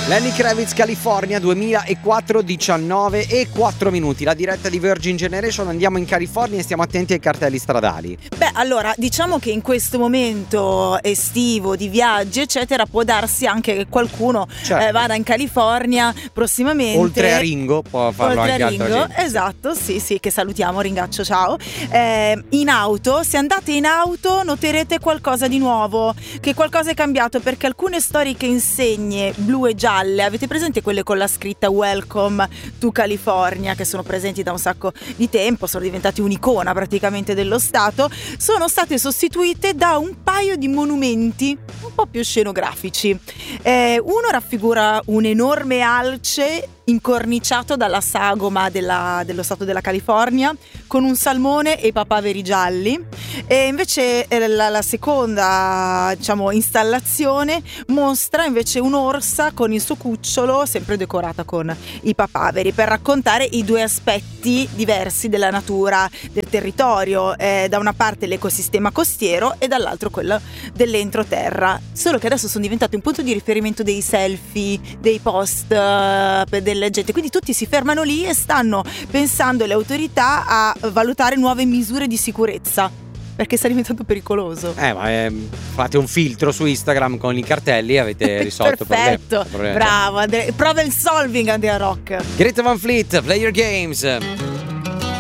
Lenny Kravitz, California 2004, 19 e 4 minuti. La diretta di Virgin Generation, andiamo in California e stiamo attenti ai cartelli stradali. Beh, allora, diciamo che in questo momento estivo di viaggi eccetera può darsi anche che qualcuno vada in California prossimamente. Oltre a Ringo può farlo anche altra gente. Esatto, sì, che salutiamo, Ringaccio, ciao. In auto, se andate in auto noterete qualcosa di nuovo, che qualcosa è cambiato, perché alcune storiche insegne blu e gialle, avete presente quelle con la scritta Welcome to California, che sono presenti da un sacco di tempo, sono diventati un'icona praticamente dello stato, sono state sostituite da un paio di monumenti un po' più scenografici. Uno raffigura un enorme alce incorniciato dalla sagoma dello stato della California, con un salmone e i papaveri gialli, e invece la seconda, diciamo, installazione mostra invece un'orsa con il suo cucciolo, sempre decorata con i papaveri, per raccontare i due aspetti diversi della natura del territorio, da una parte l'ecosistema costiero e dall'altro quello dell'entroterra, solo che adesso sono diventati un punto di riferimento dei selfie, dei post delle gente, quindi tutti si fermano lì e stanno pensando le autorità a valutare nuove misure di sicurezza, perché sta diventando pericoloso. Fate un filtro su Instagram con i cartelli e avete risolto il problema. Perfetto, bravo, problem solving, Andrea Rock. Greta Van Fleet, Play Your Games.